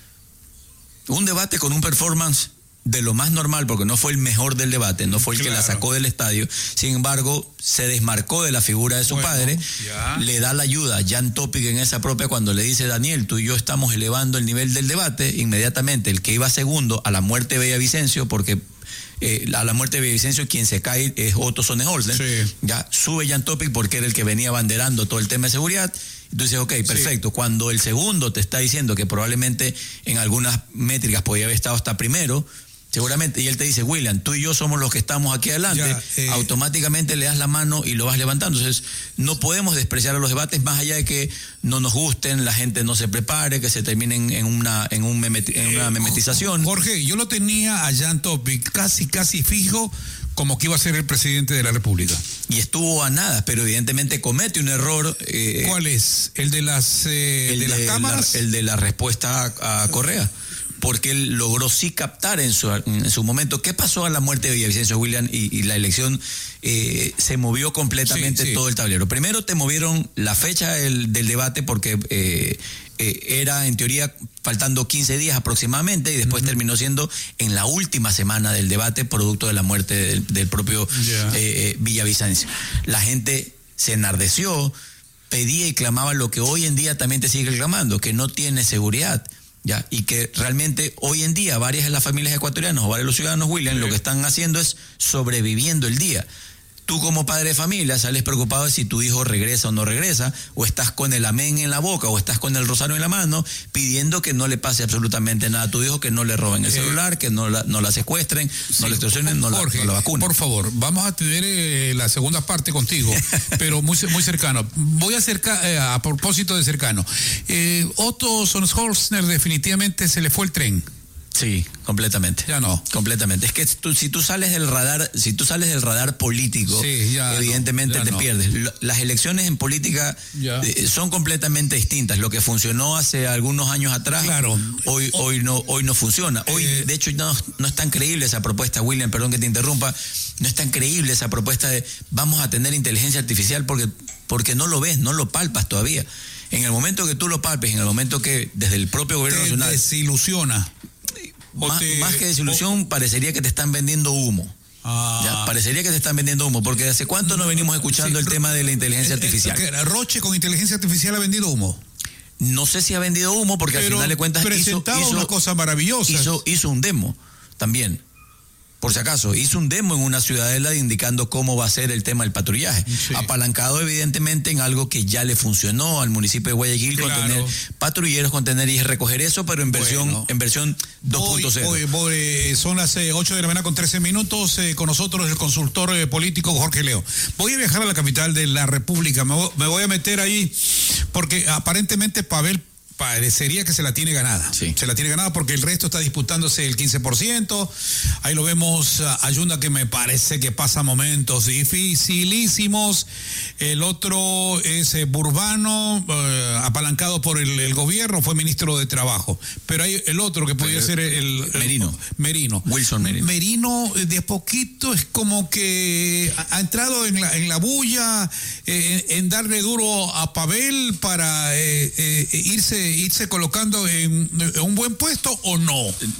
Un debate con un performance de lo más normal, porque no fue el mejor del debate, no fue el claro. que la sacó del estadio, sin embargo, se desmarcó de la figura de su bueno, padre, ya. le da la ayuda a Jan Topic en esa propia, cuando le dice, Daniel, tú y yo estamos elevando el nivel del debate, inmediatamente el que iba segundo a la muerte de Villavicencio, porque eh, a la muerte de Villavicencio quien se cae es Otto Sonnenholzer, sí. ya sube Jan Topic porque era el que venía abanderando todo el tema de seguridad. Entonces, ok, perfecto. Sí. Cuando el segundo te está diciendo que probablemente en algunas métricas podía haber estado hasta primero, seguramente, y él te dice, William, tú y yo somos los que estamos aquí adelante, ya, eh, automáticamente le das la mano y lo vas levantando. Entonces, no podemos despreciar a los debates, más allá de que no nos gusten, la gente no se prepare, que se terminen en una en un memeti- en una memetización. Jorge, yo lo tenía a Jan Topic casi, casi fijo como que iba a ser el presidente de la República. Y estuvo a nada, pero evidentemente comete un error. Eh, ¿Cuál es? ¿El de las, eh, el de, de las cámaras? La, el de la respuesta a, a Correa. Porque él logró sí captar en su, en su momento qué pasó a la muerte de Villavicencio, William, y, y la elección eh, se movió completamente sí, sí. todo el tablero. Primero te movieron la fecha del, del debate porque eh, eh, era en teoría faltando quince días aproximadamente y después uh-huh. terminó siendo en la última semana del debate producto de la muerte del, del propio yeah. eh, Villavicencio. La gente se enardeció, pedía y clamaba lo que hoy en día también te sigue clamando, que no tiene seguridad. Ya, y que realmente hoy en día varias de las familias ecuatorianas o varios de los ciudadanos, William, sí. lo que están haciendo es sobreviviendo el día. Tú como padre de familia sales preocupado de si tu hijo regresa o no regresa, o estás con el amén en la boca, o estás con el rosario en la mano, pidiendo que no le pase absolutamente nada a tu hijo, que no le roben el eh, celular, que no la, no la secuestren, sí, no la extorsionen, no, Jorge, la, no la vacunen. Por favor, vamos a tener eh, la segunda parte contigo, pero muy, muy cercano. Voy a acercar, eh, a propósito de cercano. Eh, Otto Sonnenholzer definitivamente se le fue el tren. Sí, completamente. Ya no. Completamente. Es que tú, si tú sales del radar, si tú sales del radar político, sí, evidentemente no, te no. pierdes. Las elecciones en política eh, son completamente distintas. Lo que funcionó hace algunos años atrás, claro. hoy, oh. hoy no, hoy no funciona. Hoy, eh, de hecho, no, no es tan creíble esa propuesta, William, perdón que te interrumpa, no es tan creíble esa propuesta de vamos a tener inteligencia artificial porque, porque no lo ves, no lo palpas todavía. En el momento que tú lo palpes, en el momento que desde el propio gobierno te nacional desilusiona. Más, te, más que desilusión, o, parecería que te están vendiendo humo. Ah, ya, parecería que te están vendiendo humo, porque ¿hace cuánto no venimos escuchando sí, el tema de la inteligencia artificial? ¿Roche con inteligencia artificial ha vendido humo? No sé si ha vendido humo, porque pero al final de cuentas presentaba hizo, una cosa maravillosa. Hizo, hizo un demo también. Por si acaso, hizo un demo en una ciudadela indicando cómo va a ser el tema del patrullaje. Sí. Apalancado evidentemente en algo que ya le funcionó al municipio de Guayaquil, claro. con tener patrulleros, con tener y recoger eso, pero en versión bueno. en versión dos punto cero. Voy, voy, son las eh, ocho de la mañana con trece minutos. Eh, con nosotros el consultor eh, político Jorge Leo. Voy a viajar a la capital de la República. Me voy, me voy a meter ahí porque aparentemente Pavel parecería que se la tiene ganada. Sí. Se la tiene ganada porque el resto está disputándose el quince por ciento. Ahí lo vemos a Ayunda, que me parece que pasa momentos dificilísimos. El otro es eh, Burbano, eh, apalancado por el, el gobierno, fue ministro de Trabajo. Pero hay el otro que podría ser el, el Merino. Merino. Wilson Merino. Merino de poquito es como que ha, ha entrado en la, en la bulla, eh, en, en darle duro a Pavel para eh, eh, irse irse colocando en, en un buen puesto o no.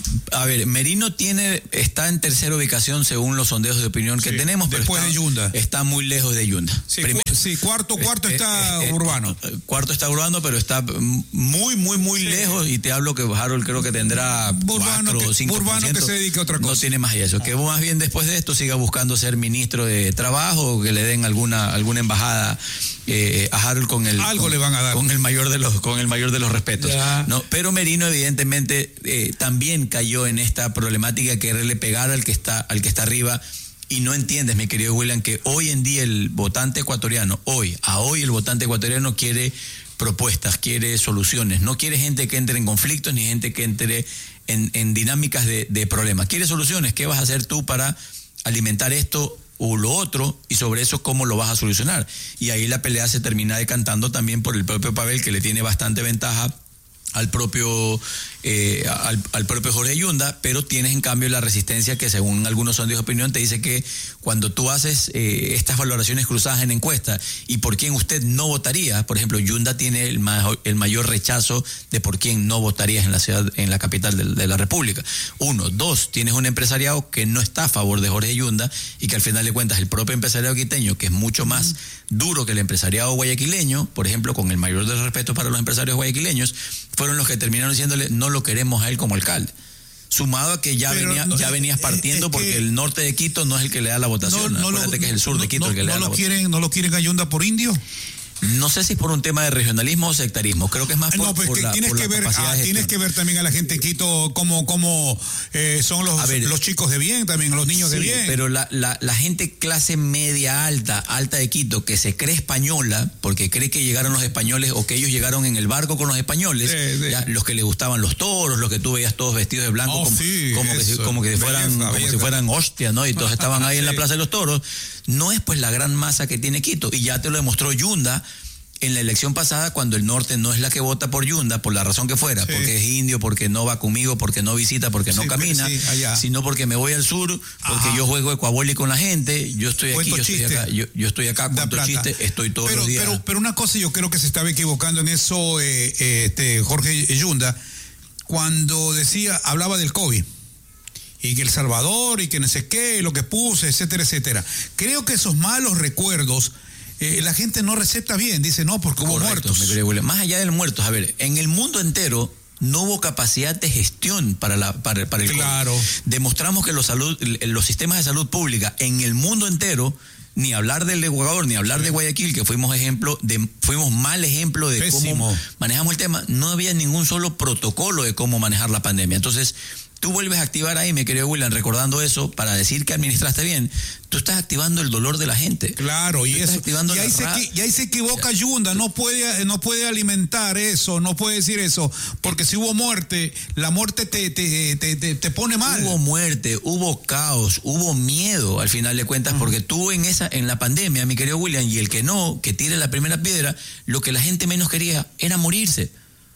A ver, Merino tiene está en tercera ubicación según los sondeos de opinión que sí, tenemos, pero después está, de Yunda. Está muy lejos de Yunda. Sí, cu- sí cuarto, cuarto eh, está eh, Urbano. Eh, cuarto está Urbano, pero está muy, muy, muy sí. lejos, y te hablo que Harold creo que tendrá Urbano cuatro o cinco por ciento. Urbano que se dedique a otra cosa. No tiene más allá eso. Ah. Que más bien después de esto siga buscando ser ministro de Trabajo, o que le den alguna, alguna embajada eh, a Harold con el algo con, le van a dar con el mayor de los con el mayor de los respetos. No, pero Merino evidentemente eh, también cayó en esta problemática, que quererle pegar al que está al que está arriba y no entiendes, mi querido William, que hoy en día el votante ecuatoriano, hoy, a hoy el votante ecuatoriano quiere propuestas, quiere soluciones, no quiere gente que entre en conflictos ni gente que entre en, en dinámicas de, de problemas. Quiere soluciones. ¿Qué vas a hacer tú para alimentar esto o lo otro? Y sobre eso, ¿cómo lo vas a solucionar? Y ahí la pelea se termina decantando también por el propio Pavel, que le tiene bastante ventaja al propio eh, al, al propio Jorge Yunda, pero tienes en cambio la resistencia que, según algunos sondeos de opinión, te dice que cuando tú haces eh, estas valoraciones cruzadas en encuesta y por quién usted no votaría, por ejemplo, Yunda tiene el, ma- el mayor rechazo de por quién no votarías en la ciudad, en la capital de, de la República. Uno, dos, tienes un empresariado que no está a favor de Jorge Yunda y que al final de cuentas el propio empresariado quiteño, que es mucho más duro que el empresariado guayaquileño, por ejemplo, con el mayor de los respetos para los empresarios guayaquileños, fueron los que terminaron diciéndole no lo queremos a él como alcalde. Sumado a que ya, venía, no, ya venías partiendo es, es porque el norte de Quito no es el que le da la votación. No, no Acuérdate lo, que es el sur no, de Quito no, el que le no da lo la quieren, votación. ¿No lo quieren a Yunda por indio? No sé si es por un tema de regionalismo o sectarismo. Creo que es más por, no, pues por que la, tienes por que la ver, capacidad ah, de tienes que ver también a la gente en Quito como como eh, son los, ver, los chicos de bien, también los niños sí, de bien. Pero la, la, la gente clase media alta, alta de Quito, que se cree española, porque cree que llegaron los españoles o que ellos llegaron en el barco con los españoles, sí, sí. Ya, los que les gustaban los toros, los que tú veías todos vestidos de blanco, oh, como, sí, como, que, como que fueran, belleza, como belleza. si fueran hostia, ¿no? Y todos estaban ahí sí. en la Plaza de los Toros. No es pues la gran masa que tiene Quito, y ya te lo demostró Yunda en la elección pasada, cuando el norte no es la que vota por Yunda, por la razón que fuera, sí. porque es indio, porque no va conmigo, porque no visita, porque no sí, camina, sí, sino porque me voy al sur, porque Ajá. yo juego ecuaboli con la gente, yo estoy aquí, yo estoy acá, yo, yo estoy acá, cuento chiste, estoy todos pero, los días. Pero, pero una cosa, yo creo que se estaba equivocando en eso eh, eh, este Jorge Yunda, cuando decía, hablaba del COVID, y que El Salvador, y que no sé qué, lo que puse, etcétera, etcétera. Creo que esos malos recuerdos Eh, la gente no recepta bien, dice no, porque hubo Correcto, muertos. Más allá del muertos, a ver, en el mundo entero no hubo capacidad de gestión para, la, para, para el claro. COVID. Demostramos que los, salud, los sistemas de salud pública en el mundo entero, ni hablar del Ecuador, ni hablar sí. de Guayaquil, que fuimos ejemplo de, fuimos mal ejemplo de Pésimo. cómo manejamos el tema, no había ningún solo protocolo de cómo manejar la pandemia. Entonces, tú vuelves a activar ahí, mi querido William, recordando eso, para decir que administraste bien, tú estás activando el dolor de la gente. Claro, y eso. Y ahí, se, y ahí se equivoca Yunda, no puede, no puede alimentar eso, no puede decir eso, porque si hubo muerte, la muerte te, te, te, te, te pone mal. Hubo muerte, hubo caos, hubo miedo, al final de cuentas, uh-huh. porque tú en esa, en la pandemia, mi querido William, y el que no, que tire la primera piedra, lo que la gente menos quería era morirse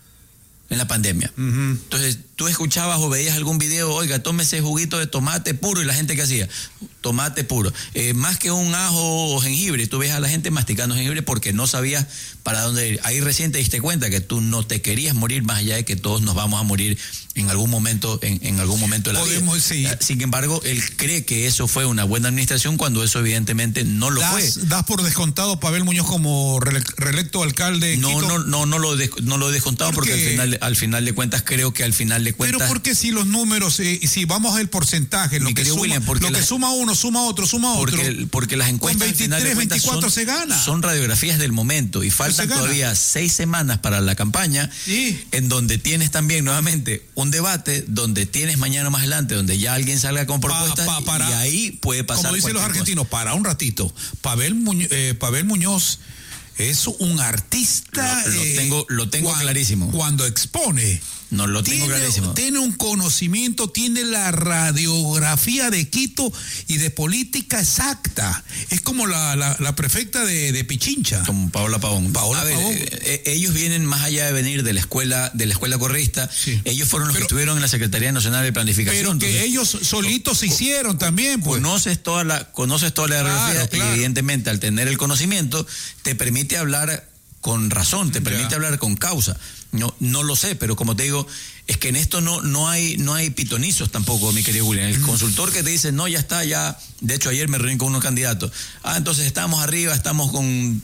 en la pandemia. Uh-huh. Entonces, tú escuchabas o veías algún video, oiga, tómese juguito de tomate puro, y la gente que hacía, tomate puro, eh, más que un ajo o jengibre, tú ves a la gente masticando jengibre porque no sabías para dónde ir. Ahí recién te diste cuenta que tú no te querías morir, más allá de que todos nos vamos a morir en algún momento, en, en algún momento de la Podemos, vida. Sí. Sin embargo, él cree que eso fue una buena administración cuando eso evidentemente no lo das, fue. ¿Das por descontado Pavel Muñoz como reelecto alcalde de no, Quito? No, no, no lo, de, no lo he descontado ¿Por porque al final, al final de cuentas creo que al final de cuentas... Pero porque si los números, eh, si vamos al porcentaje, lo, que suma, William, lo la, que suma uno, suma otro, suma otro. Porque, porque las encuestas con veintitrés, al final de cuentas veinticuatro son, se gana. son radiografías del momento y faltan todavía seis semanas para la campaña, sí. en donde tienes también nuevamente un debate, donde tienes mañana más adelante, donde ya alguien salga con propuestas pa, pa, para, y ahí puede pasar. Como dicen los argentinos, cosa. Para un ratito, Pavel Muñoz, eh, Pavel Muñoz es un artista. Lo, lo eh, tengo, lo tengo cuando, clarísimo. Cuando expone. No lo tengo tiene, clarísimo. Tiene un conocimiento, tiene la radiografía de Quito y de política exacta. Es como la, la, la prefecta de, de Pichincha. Como Paola Pavón. Paola A ver, Pavón. Eh, ellos vienen más allá de venir de la escuela, de la escuela correísta. Sí. Ellos fueron los pero, que estuvieron en la Secretaría Nacional de Planificación. Pero que entonces, ellos solitos se hicieron también. Pues. Conoces toda la, conoces toda la radiografía, claro, claro. Y evidentemente al tener el conocimiento te permite hablar con razón, te permite ya. hablar con causa. No, no lo sé, pero como te digo, es que en esto no, no hay, no hay pitonizos tampoco, mi querido William. El mm. consultor que te dice, no, ya está, ya. De hecho, ayer me reuní con unos candidatos. Ah, entonces estamos arriba, estamos con